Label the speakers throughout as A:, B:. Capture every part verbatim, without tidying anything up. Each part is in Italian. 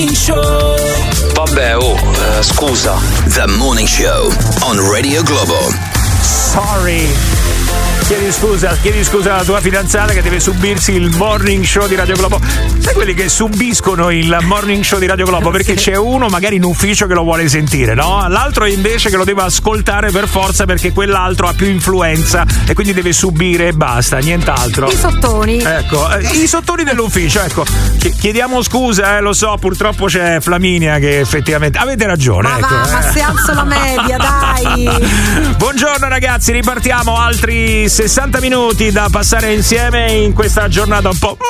A: Show.
B: Vabbè, oh, uh, scusa.
C: The Morning Show on Radio Globo.
D: Sorry. Chiedi scusa, chiedi scusa alla tua fidanzata che deve subirsi il morning show di Radio Globo. Sai quelli che subiscono il morning show di Radio Globo perché c'è uno magari in ufficio che lo vuole sentire, no? L'altro invece che lo deve ascoltare per forza perché quell'altro ha più influenza e quindi deve subire e basta, nient'altro.
E: I sottoni.
D: Ecco, eh, i sottoni dell'ufficio, ecco. Chiediamo scusa, eh, lo so, purtroppo c'è Flaminia che effettivamente avete ragione.
E: Ma
D: ecco,
E: va,
D: eh.
E: ma se alzo la media, dai.
D: Buongiorno ragazzi, ripartiamo altri sessanta minuti da passare insieme in questa giornata un po'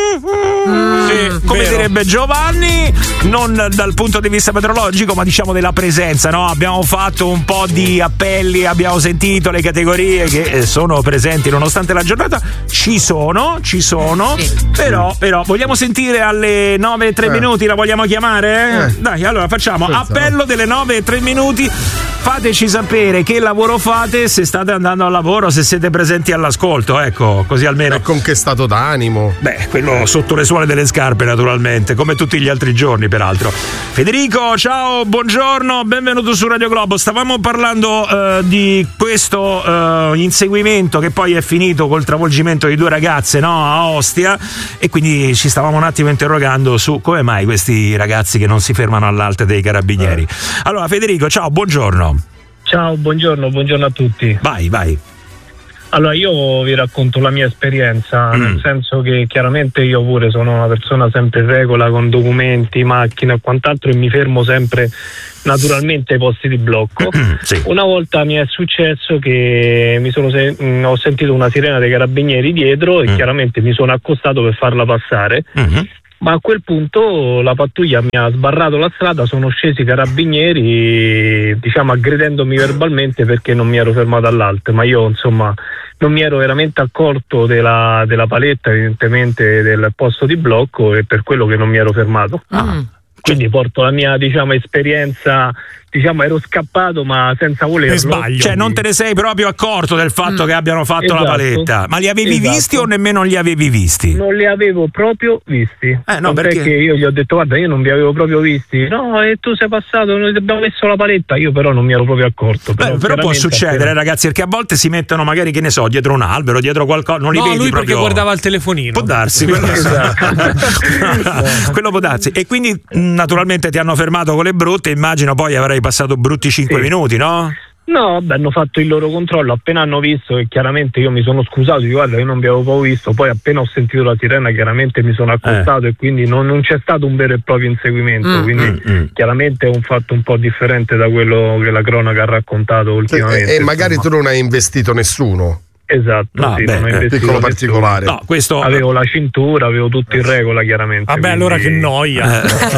D: mm, sì, come vero. Direbbe Giovanni, non dal punto di vista meteorologico ma diciamo della presenza, no? Abbiamo fatto un po' di appelli, abbiamo sentito le categorie che sono presenti nonostante la giornata ci sono, ci sono sì. però, però vogliamo sentire alle nove e tre eh. minuti, la vogliamo chiamare? Eh. Dai, allora facciamo Senza. appello delle nove e tre minuti. Fateci sapere che lavoro fate, se state andando al lavoro, se siete presenti all'ascolto, ecco, così almeno.
F: È con che stato d'animo?
D: Beh, quello sotto le suole delle scarpe, naturalmente, come tutti gli altri giorni, peraltro. Federico, ciao, buongiorno, benvenuto su Radio Globo. Stavamo parlando uh, di questo uh, inseguimento che poi è finito col travolgimento di due ragazze, no, a Ostia, e quindi ci stavamo un attimo interrogando su come mai questi ragazzi che non si fermano all'alter dei carabinieri. Eh. Allora, Federico, ciao, buongiorno.
G: Ciao, buongiorno, buongiorno a tutti.
D: Vai, vai.
G: Allora, io vi racconto la mia esperienza, mm. nel senso che chiaramente io pure sono una persona sempre in regola con documenti, macchine e quant'altro e mi fermo sempre naturalmente ai posti di blocco.
D: Sì.
G: Una volta mi è successo che mi sono se- mh, ho sentito una sirena dei carabinieri dietro e mm. chiaramente mi sono accostato per farla passare.
D: Mm-hmm.
G: Ma a quel punto la pattuglia mi ha sbarrato la strada, sono scesi i carabinieri, diciamo aggredendomi verbalmente perché non mi ero fermato all'alto, ma io insomma non mi ero veramente accorto della, della paletta, evidentemente del posto di blocco, e per quello che non mi ero fermato.
D: Ah.
G: Quindi porto la mia, diciamo, esperienza, diciamo, ero scappato ma senza volerlo.
D: Sbaglio. Cioè non te ne sei proprio accorto del fatto mm. che abbiano fatto
G: esatto.
D: la paletta. Ma li avevi
G: esatto.
D: visti o nemmeno li avevi visti?
G: Non li avevo proprio visti.
D: Eh, no, perché?
G: perché io gli ho detto guarda, io non vi avevo proprio visti. No, e tu sei passato, noi ti abbiamo messo la paletta, io però non mi ero proprio accorto. Però,
D: Beh, però può succedere, appena... ragazzi, perché a volte si mettono magari, che ne so, dietro un albero, dietro qualcosa, non li
H: no,
D: vedi
H: lui
D: proprio.
H: Perché guardava il telefonino.
D: Può darsi, quello, quello può darsi. E quindi naturalmente ti hanno fermato con le brutte, immagino poi avrai passato brutti cinque
G: sì.
D: minuti, no?
G: No, vabbè, hanno fatto il loro controllo, appena hanno visto che chiaramente io mi sono scusato, dico guarda io non vi avevo proprio visto, poi appena ho sentito la sirena chiaramente mi sono accostato eh. e quindi non, non c'è stato un vero e proprio inseguimento, mm, quindi mm, mm. chiaramente è un fatto un po' differente da quello che la cronaca ha raccontato ultimamente.
F: E, e magari tu non hai investito nessuno.
G: Esatto,
D: no,
G: sì,
D: beh,
G: non ho
F: eh, piccolo particolare.
D: No, questo...
G: Avevo la cintura, avevo tutto in regola chiaramente.
H: Vabbè,
G: quindi...
H: allora che noia.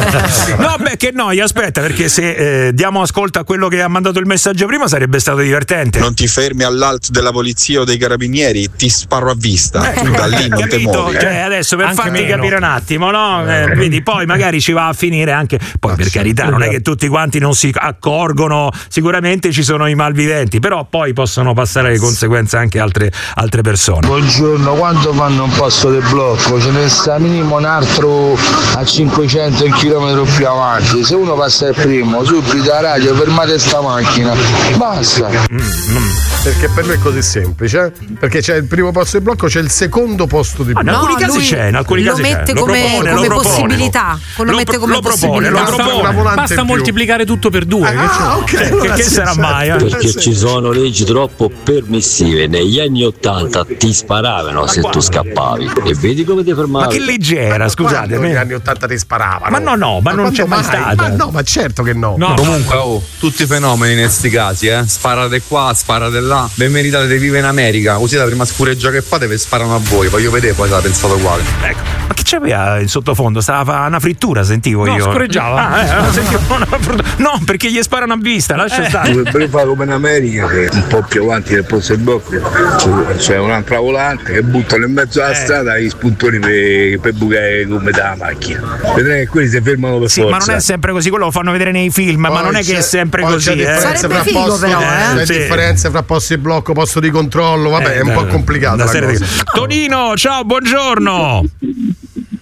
D: No, beh, che noia, aspetta, perché se eh, diamo ascolto a quello che ha mandato il messaggio prima sarebbe stato divertente.
I: Non ti fermi all'alto della polizia o dei carabinieri, ti sparo a vista.
D: Eh,
I: tu da lì non ti muovi.
D: Cioè, adesso per
H: anche
D: farti
H: meno.
D: capire un attimo, no? Eh, quindi poi magari ci va a finire anche. Poi per carità, non è che tutti quanti non si accorgono, sicuramente ci sono i malviventi, però poi possono passare le conseguenze anche altre, altre persone.
J: Buongiorno, quando fanno un passo del blocco ce ne sta minimo un altro a cinquecento chilometri più avanti, se uno passa il primo subito a radio fermate sta macchina, basta.
F: Mm, mm. Perché per lui è così semplice, perché c'è il primo posto di blocco, c'è il secondo posto di blocco.
D: Ah, in alcuni
E: no,
D: casi
E: lui
D: c'è, in alcuni
E: lo
D: casi
E: mette
D: c'è.
E: come,
D: lo propone,
E: come
D: lo
E: possibilità, lo,
D: lo
E: mette come
D: lo propone,
E: possibilità.
D: lo propone.
F: Una
H: Basta moltiplicare tutto per due.
F: Ah,
H: che,
F: okay,
D: che, che, che sarà mai? Eh?
K: Perché ci sono leggi troppo permissive. Negli anni ottanta ti sparavano se tu scappavi e vedi come ti fermavi.
D: Ma che legge era, scusate?
F: Quando negli anni ottanta ti sparavano.
D: Ma no, no, ma, ma non c'è mai stato.
F: Ma no, ma certo che no.
H: no
B: Comunque, oh, tutti i fenomeni in questi casi, eh. Sparate qua, sparate là. Ben meritate di vivere in America, così la prima scureggia che fate vi sparano a voi. Voglio vedere poi se la pensate uguale.
D: Ecco. Ma che c'aveva in sottofondo? Stava una frittura, sentivo
H: no,
D: io.
H: scorreggiava.
D: Ah, eh, sentivo una frittura. No, perché gli sparano a vista, lascia
J: eh.
D: stare.
J: Dovrebbero fare come in America, che un po' più avanti del posto del blocco c'è un'altra volante che buttano in mezzo alla
D: eh.
J: strada gli spuntoni per, per bucare come da macchina. Vedrai che quelli si fermano per
D: sì,
J: forza.
D: ma non è sempre così, quello lo fanno vedere nei film,
F: poi
D: ma non è che è sempre così.
F: C'è
D: eh.
F: differenze fra
E: figo,
F: posto,
E: però,
F: eh?
D: Sì.
F: differenze fra posto di blocco, posto di controllo, vabbè,
D: Eh,
F: è un
D: da,
F: po' complicata la cosa.
D: Di... Tonino, ciao, buongiorno.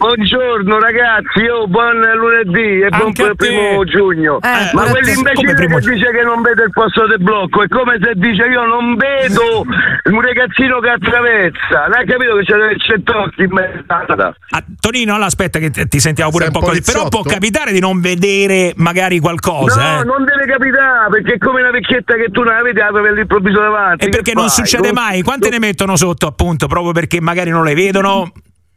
A: buongiorno ragazzi, io buon lunedì e buon
H: Anche a te.
A: primo giugno.
E: Eh,
A: Ma
E: ora te-
A: quell'imbecille
D: come primo
A: che dice che non vede il posto del blocco è come se dice io non vedo un ragazzino che attraversa. Non hai capito che c'è dei centocchi in mezza?
D: Ah, Tonino, allora aspetta che ti- ti sentiamo pure
F: Sei
D: un po'
F: un
D: così. Però
F: poliziotto?
D: può capitare di non vedere magari qualcosa,
A: No,
D: eh.
A: non deve capitare, perché è come una vecchietta che tu non la vedi, la trovi all'improvviso davanti.
D: E perché
A: Che
D: non
A: fai?
D: succede
A: Non-
D: mai? Quante ne mettono sotto, appunto, proprio perché magari non le vedono?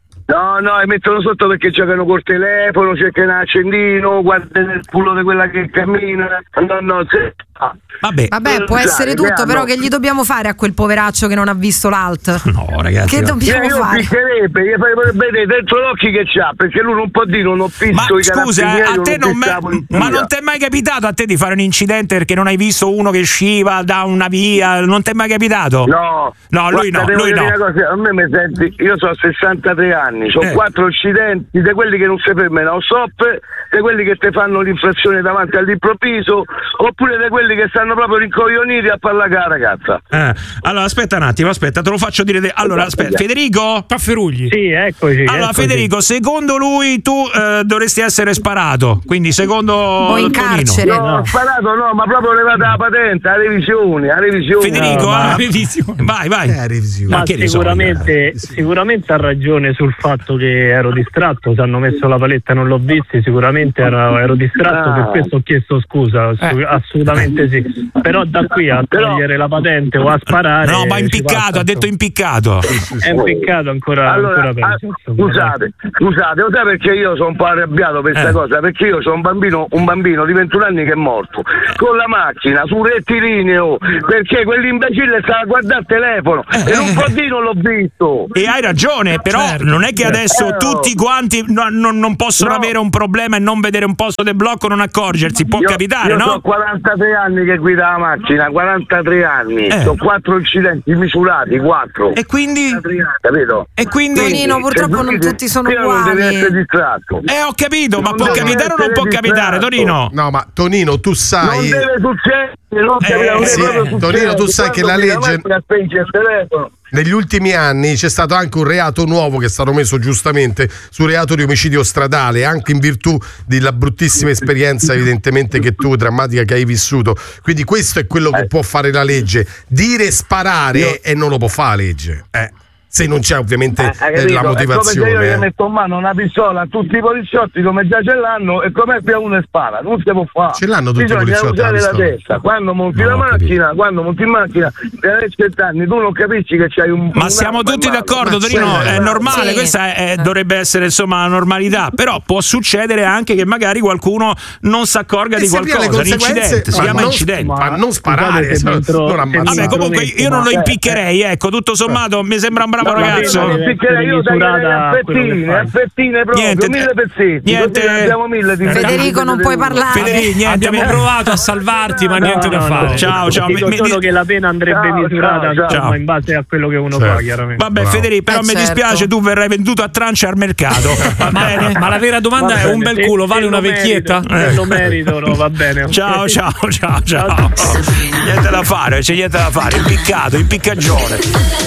A: No, no, e mettono sotto perché giocano col telefono, cercano l'accendino, guardano il culo di quella che cammina. No, no, se...
D: Vabbè.
E: Vabbè, può
A: Sai,
E: essere
A: che
E: tutto, però
A: hanno-
E: che gli dobbiamo fare a quel poveraccio che non ha visto l'alt?
D: No, ragazzi.
E: Che
D: no.
E: dobbiamo
A: Io
E: fare?
A: piccherebbe, gli farebbe vedere dentro l'occhio che c'ha, perché lui non può dire non ho visto
D: Ma
A: i
D: scusa, eh,
A: carabinieri,
D: a te non
A: ho visto la
D: me-
A: polizia.
D: ma non ti è mai capitato a te di fare un incidente perché non hai visto uno che usciva da una via? Non ti è mai capitato?
A: No,
D: No, lui
A: Guarda,
D: no,
A: devo
D: lui
A: dire
D: no.
A: una cosa, a me mi senti, io ho sessantatré anni, ho
D: Eh.
A: quattro accidenti, di quelli che non si fermano a stop, di quelli che ti fanno l'infrazione davanti all'improvviso, oppure di quelli che stanno proprio rincoglioniti a parlare con la ragazza.
D: Eh, allora aspetta un attimo, aspetta, te lo faccio dire. te- Allora, aspetta, Federico?
H: Pafferugli.
G: Sì, eccoci.
D: Allora,
G: eccoci.
D: Federico, secondo lui tu eh, dovresti essere sparato. Quindi, secondo
E: O in
D: Tonino.
E: carcere.
A: No, ho sparato no, ma proprio levata la patente, a revisione, a revisione.
D: Federico,
A: No, ma-
D: eh, vai, vai.
F: Eh, revisione.
G: Ma
D: che ne so
G: sicuramente, sicuramente ha ragione sul fatto che ero distratto, se hanno messo la paletta e non l'ho visto, sicuramente ero, ero distratto,
A: Ah.
G: per questo ho chiesto scusa, assu- assolutamente sì. Però da qui a
A: Però-
G: togliere la patente o a sparare...
D: No, ma
G: ci
D: impiccato,
G: passa,
D: ha detto
G: insomma.
D: impiccato.
G: È impiccato ancora,
A: Allora,
G: ancora
A: ah,
G: peggio. insomma,
A: scusate, scusate, lo sai perché io sono un po' arrabbiato per questa
D: Eh.
A: cosa? Perché io ho un bambino, un bambino di ventuno anni che è morto con la macchina sul rettilineo perché quell'imbecille stava a guardare il telefono e non può dire non l'ho visto.
D: E hai ragione, però
H: Certo.
D: non è che adesso
A: Eh,
D: tutti quanti no- non- non possono
A: No.
D: avere un problema e non vedere un posto del blocco, non accorgersi. Può
A: Io,
D: capitare,
A: io
D: no?
A: ho quarantatré anni che guida la macchina, quarantatré anni,
D: Eh.
A: ho quattro incidenti misurati, quattro.
D: E quindi?
A: Capito?
D: E quindi?
E: Tonino, purtroppo non tutti sono
A: Io non devi
E: uguali.
A: essere distratto.
D: Eh, ho capito, ma
A: Non
D: può
A: deve
D: capitare o non
A: essere
D: può capitare,
A: distratto.
D: Tonino?
F: No, ma Tonino, tu
A: Non
F: sai.
A: deve succedere, non
D: Eh,
A: deve non deve
F: sì,
A: proprio
F: Tonino,
A: succedere.
F: tu sai che la
A: Quando
F: legge-
A: guida macchina, spenge il telefono.
F: Negli ultimi anni c'è stato anche un reato nuovo che è stato messo giustamente sul reato di omicidio stradale, anche in virtù della bruttissima esperienza evidentemente che tu, drammatica, che hai vissuto. Quindi questo è quello che può fare la legge. Dire sparare
A: Io-
F: e non lo può fare la legge. Eh. Se non c'è ovviamente
A: Eh, hai
F: eh,
A: capito?
F: la
A: È come se
F: motivazione.
A: io gli
F: eh.
A: metto in mano una pistola a tutti i poliziotti come già ce l'hanno e come abbia uno e spara, non si può fare.
F: Ce l'hanno tutti i
A: Bisogna
F: poliziotti la
A: usare la
F: pistola.
A: testa. Quando monti
D: No,
A: la
D: ho capito.
A: macchina, quando monti in macchina, per cent'anni tu non capisci che c'hai un
D: Ma
A: un
D: siamo
A: arma in
D: tutti
A: mano.
D: d'accordo,
F: Ma
D: Torino,
F: certo.
D: è normale,
E: Sì.
D: questa è- è- dovrebbe essere insomma la normalità, però può succedere anche che magari qualcuno non si accorga
F: E
D: di
F: se via le
D: qualcosa, un
F: conseguenze,
D: incidente, si
F: ma
D: chiama
F: non-
D: incidente.
F: Ma non sparare,
G: Scusate,
F: se no-
G: dentro-
F: non
G: se
F: ammazzare.
D: Vabbè,
G: mi
D: comunque io non lo impiccherei, ecco, tutto sommato mi sembra un bravo
A: No, ma
D: ragazzo.
A: prima di piccare io taglierei
G: misurata
A: a
G: quello che
A: fettine,
G: fai.
A: a fettine proprio,
D: Niente,
A: mille pezzetti.
D: niente.
A: Così ne abbiamo mille di
E: Federico, non puoi parlare.
D: Federico, niente,
H: Abbiamo
D: mi-
H: provato a salvarti, ma
G: No,
H: niente da
G: no,
H: fare.
G: no.
D: Ciao, ciao,
G: Dico
D: mi- mi-
G: solo che la pena andrebbe
A: Ciao,
G: misurata
A: ciao,
G: insomma,
D: ciao.
G: in base a quello che uno
F: Certo.
G: fa, chiaramente.
D: Vabbè,
F: Bravo.
D: Federico, però
E: Eh,
D: mi
E: certo.
D: dispiace, tu verrai venduto a tranche al mercato. Va
H: Ma,
D: bene?
H: ma la vera domanda
G: Va
H: è: un
G: bene,
H: bel culo
G: se-
H: vale
G: se
H: una
G: lo
H: vecchietta?
G: merito, se lo merito, no, va bene.
D: Ciao, ciao, ciao, ciao. Niente da fare, c'è niente da fare. Impiccato, impiccagione.